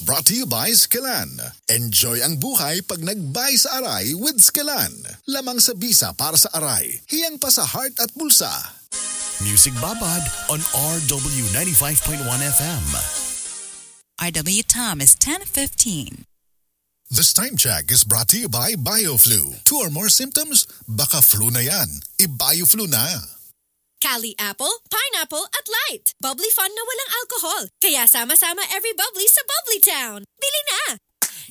Brought to you by Skillan. Enjoy ang buhay pag nagbay sa aray with Skillan. Lamang sa bisa para sa aray, hiyang pa sa heart at bulsa. Music Babad on RW 95.1 FM. RW time is 10:15. This time check is brought to you by BioFlu. 2 or more symptoms? Baka flu na yan. I-BioFlu na. Cali Apple, Pineapple at Light. Bubbly fun na walang alcohol. Kaya sama-sama every bubbly sa Bubbly Town. Bili na!